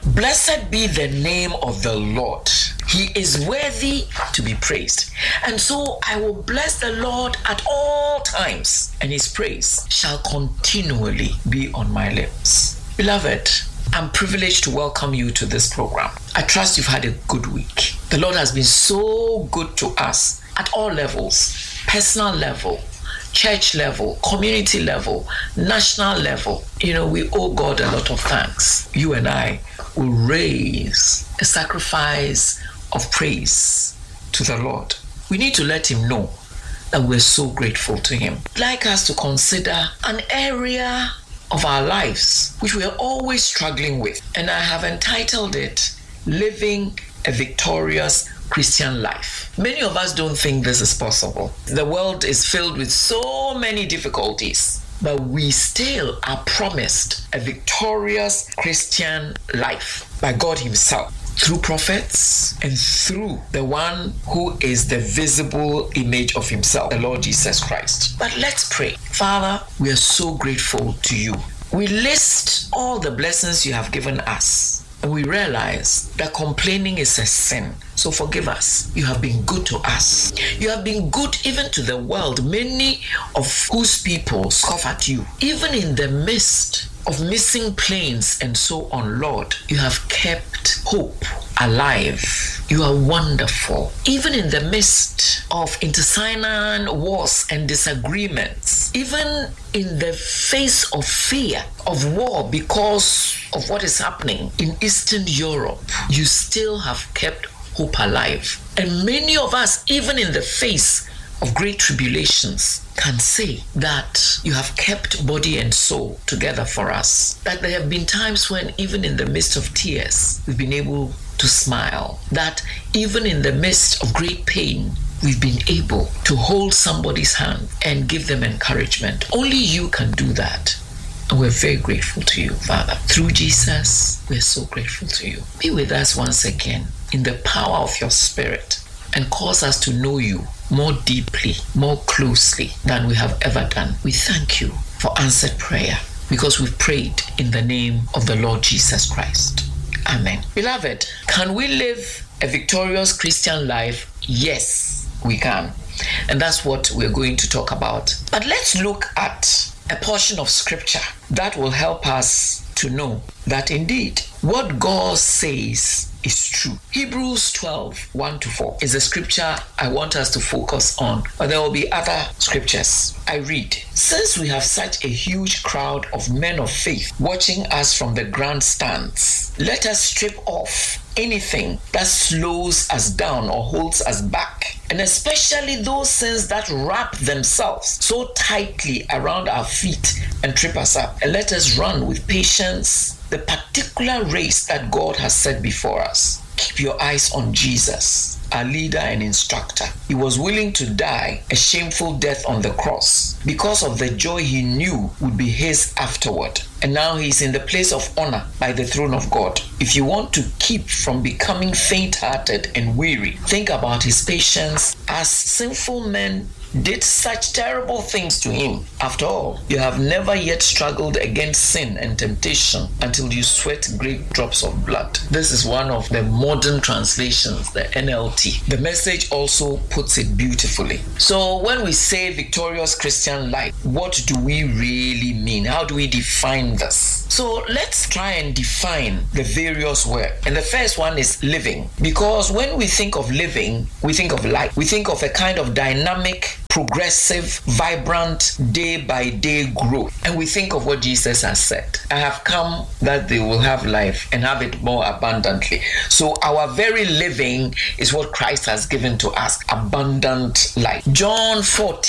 Blessed be the name of the Lord. He is worthy to be praised. And so I will bless the Lord at all times, and his praise shall continually be on my lips. Beloved, I'm privileged to welcome you to this program. I trust you've had a good week. The Lord has been so good to us at all levels, personal level, church level, community level, national level. We owe God a lot of thanks. You and I will raise a sacrifice of praise to the Lord. We need to let him know that we're so grateful to him. I'd like us to consider an area of our lives which we are always struggling with, and I have entitled it Living a Victorious Christian Life. Many of us don't think this is possible. The world is filled with so many difficulties, but we still are promised a victorious Christian life by God himself, through prophets and through the one who is the visible image of himself, the Lord Jesus Christ. But let's pray. Father, we are so grateful to you. We list all the blessings you have given us, and we realize that complaining is a sin. So forgive us. You have been good to us. You have been good even to the world, many of whose people scoff at you. Even in the midst of missing planes and so on, Lord, you have kept hope alive. You are wonderful. Even in the midst of internecine wars and disagreements, even in the face of fear of war because of what is happening in Eastern Europe, you still have kept hope alive. And many of us, even in the face of great tribulations, can say that you have kept body and soul together for us. That there have been times when even in the midst of tears, we've been able to smile. That even in the midst of great pain, we've been able to hold somebody's hand and give them encouragement. Only you can do that. And we're very grateful to you, Father. Through Jesus, we're so grateful to you. Be with us once again in the power of your Spirit and cause us to know you more deeply, more closely than we have ever done. We thank you for answered prayer because we've prayed in the name of the Lord Jesus Christ. Amen. Beloved, can we live a victorious Christian life? Yes, we can. And that's what we're going to talk about. But let's look at a portion of scripture that will help us to know that indeed what God says is true. Hebrews 12, 1-4 is a scripture I want us to focus on, but there will be other scriptures. I read, since we have such a huge crowd of men of faith watching us from the grandstands, let us strip off anything that slows us down or holds us back, and especially those sins that wrap themselves so tightly around our feet and trip us up, and let us run with patience the particular race that God has set before us. Keep your eyes on Jesus, our leader and instructor. He was willing to die a shameful death on the cross because of the joy he knew would be his afterward. And now he's in the place of honor by the throne of God. If you want to keep from becoming faint-hearted and weary, think about his patience as sinful men did such terrible things to him. After all, you have never yet struggled against sin and temptation until you sweat great drops of blood. This is one of the modern translations, the NLT. The Message also puts it beautifully. So when we say victorious Christian life, what do we really mean? How do we define this? So let's try and define the various words. And the first one is living. Because when we think of living, we think of life. We think of a kind of dynamic, progressive, vibrant, day-by-day growth. And we think of what Jesus has said. I have come that they will have life and have it more abundantly. So our very living is what Christ has given to us, abundant life. John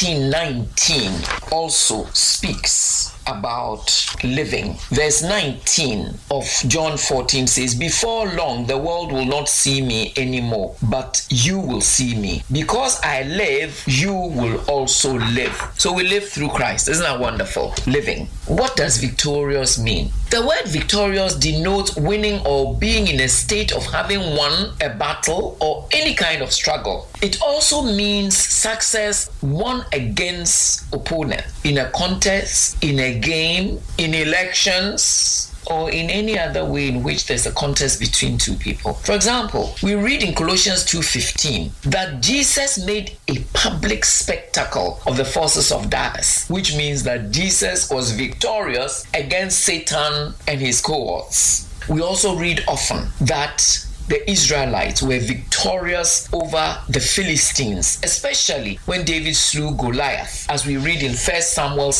14:19 also speaks about living. Verse 19 of John 14 says, before long the world will not see me anymore, but you will see me. Because I live, you will also live. So we live through Christ. Isn't that wonderful? Living. What does victorious mean? The word victorious denotes winning or being in a state of having won a battle or any kind of struggle. It also means success won against opponent in a contest, in a game, in elections, or in any other way in which there's a contest between two people. For example, we read in Colossians 2:15 that Jesus made a public spectacle of the forces of darkness, which means that Jesus was victorious against Satan and his cohorts. We also read often that the Israelites were victorious over the Philistines, especially when David slew Goliath, as we read in 1 Samuel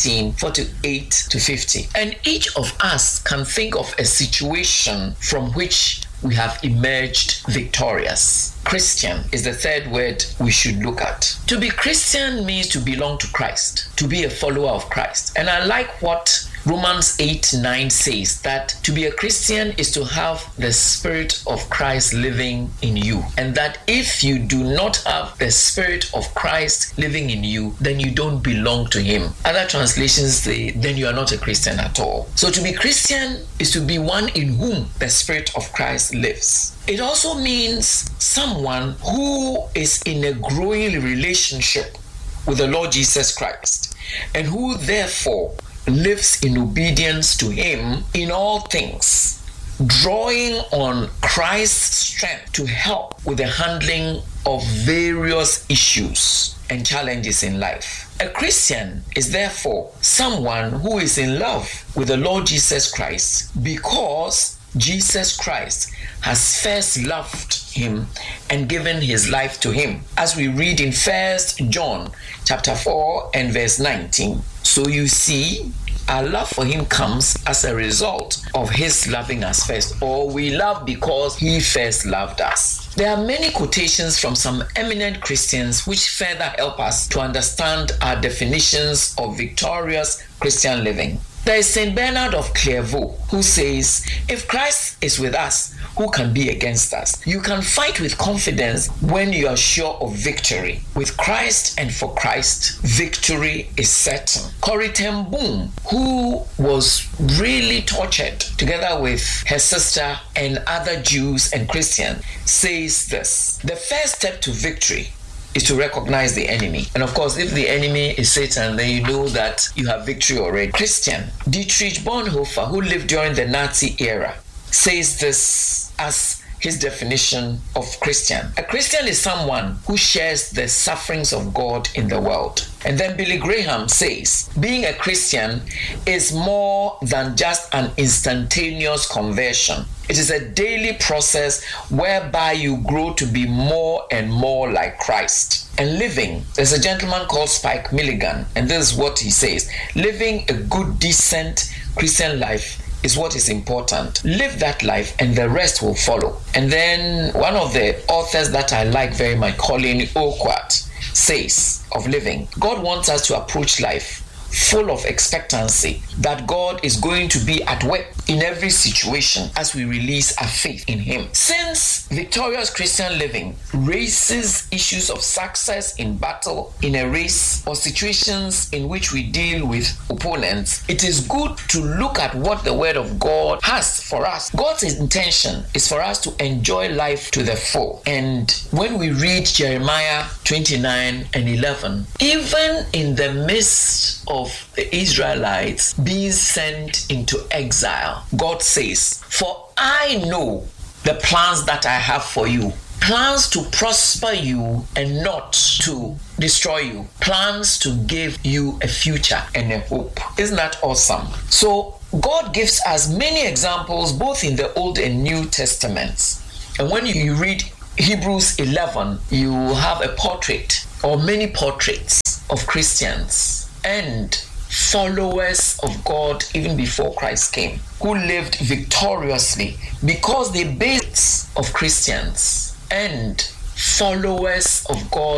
17:48-50. And each of us can think of a situation from which we have emerged victorious. Christian is the third word we should look at. To be Christian means to belong to Christ, to be a follower of Christ. And I like what Romans 8:9 says, that to be a Christian is to have the Spirit of Christ living in you. And that if you do not have the Spirit of Christ living in you, then you don't belong to Him. Other translations say, then you are not a Christian at all. So to be Christian is to be one in whom the Spirit of Christ lives. It also means someone who is in a growing relationship with the Lord Jesus Christ, and who therefore lives in obedience to Him in all things, drawing on Christ's strength to help with the handling of various issues and challenges in life. A Christian is therefore someone who is in love with the Lord Jesus Christ because Jesus Christ has first loved him and given his life to him, as we read in 1 John chapter 4 and verse 19. So you see, our love for him comes as a result of his loving us first, or we love because he first loved us. There are many quotations from some eminent Christians which further help us to understand our definitions of victorious Christian living. There is St. Bernard of Clairvaux, who says, if Christ is with us, who can be against us? You can fight with confidence when you are sure of victory. With Christ and for Christ, victory is certain. Corrie ten Boom, who was really tortured together with her sister and other Jews and Christians, says this: the first step to victory is to recognize the enemy. And of course, if the enemy is Satan, then you know that you have victory already. Christian Dietrich Bonhoeffer, who lived during the Nazi era, says this as his definition of Christian. A Christian is someone who shares the sufferings of God in the world. And then Billy Graham says, being a Christian is more than just an instantaneous conversion. It is a daily process whereby you grow to be more and more like Christ. And living, there's a gentleman called Spike Milligan, and this is what he says: living a good, decent Christian life is what is important. Live that life and the rest will follow. And then one of the authors that I like very much, Colin Urquhart, says of living, God wants us to approach life full of expectancy that God is going to be at work in every situation as we release our faith in Him. Since victorious Christian living raises issues of success in battle, in a race, or situations in which we deal with opponents, it is good to look at what the Word of God has for us. God's intention is for us to enjoy life to the full. And when we read Jeremiah 29:11, even in the midst of the Israelites being sent into exile, God says, for I know the plans that I have for you, plans to prosper you and not to destroy you, plans to give you a future and a hope. Isn't that awesome? So God gives us many examples both in the Old and New Testaments. And when you read Hebrews 11, you have a portrait or many portraits of Christians and followers of God even before Christ came, who lived victoriously because they based of Christians and followers of God